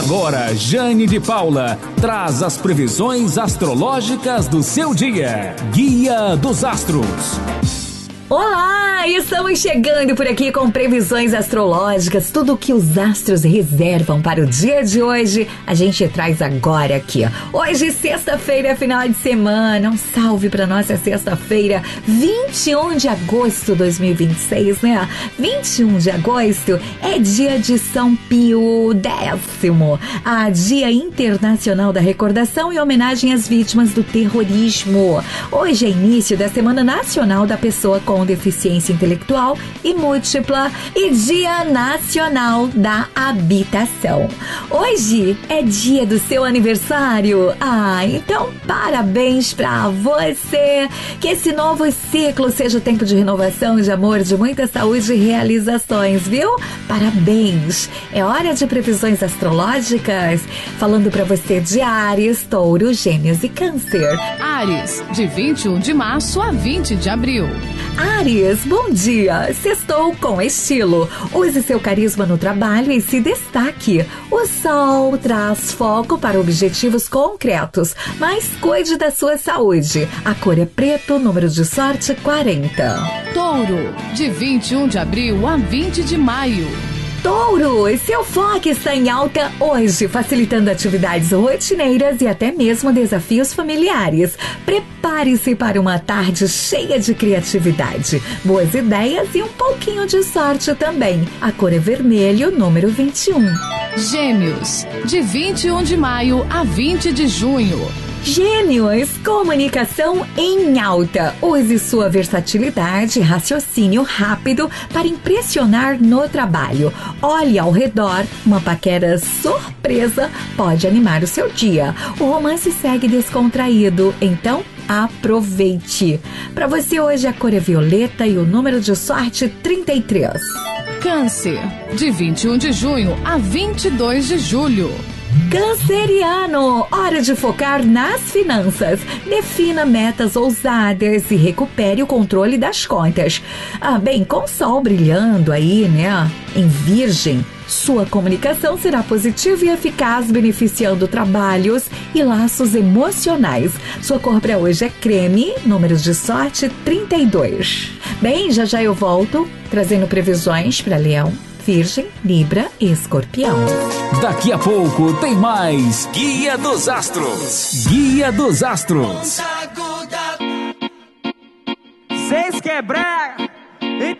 agora, Jane de Paula traz as previsões astrológicas do seu dia. Guia dos Astros. Olá, estamos chegando por aqui com previsões astrológicas, tudo o que os astros reservam para o dia de hoje, a gente traz agora aqui. Hoje, sexta-feira, final de semana, um salve para nossa sexta-feira, 21 de agosto de 2026, né? 21 de agosto é dia de São Pio X, a Dia Internacional da Recordação e homenagem às vítimas do terrorismo. Hoje é início da Semana Nacional da Pessoa com Deficiência Intelectual e Múltipla e Dia Nacional da Habitação. Hoje é dia do seu aniversário. Então parabéns pra você. Que esse novo ciclo seja tempo de renovação, de amor, de muita saúde e realizações, viu? Parabéns. É hora de previsões astrológicas. Falando pra você de Áries, Touro, Gêmeos e Câncer. Áries, de 21 de março a 20 de abril. Áries, bom dia! Sextou com estilo. Use seu carisma no trabalho e se destaque. O sol traz foco para objetivos concretos, mas cuide da sua saúde. A cor é preto, número de sorte 40. Touro, de 21 de abril a 20 de maio. Touro, seu foco está em alta hoje, facilitando atividades rotineiras e até mesmo desafios familiares. Prepare-se para uma tarde cheia de criatividade, boas ideias e um pouquinho de sorte também. A cor é vermelho, número 21. Gêmeos, de 21 de maio a 20 de junho. Gêmeos, comunicação em alta. Use sua versatilidade e raciocínio rápido para impressionar no trabalho. Olhe ao redor, uma paquera surpresa pode animar o seu dia. O romance segue descontraído, então aproveite. Para você hoje a cor é violeta e o número de sorte 33. Câncer, de 21 de junho a 22 de julho. Canceriano, hora de focar nas finanças. Defina metas ousadas e recupere o controle das contas. Bem, com o sol brilhando aí, né, em Virgem, sua comunicação será positiva e eficaz, beneficiando trabalhos e laços emocionais. Sua cor para hoje é creme, números de sorte 32. Bem, já eu volto trazendo previsões para Leão, Virgem, Libra e Escorpião. Daqui a pouco tem mais Guia dos Astros. Guia dos Astros. Seis quebrar.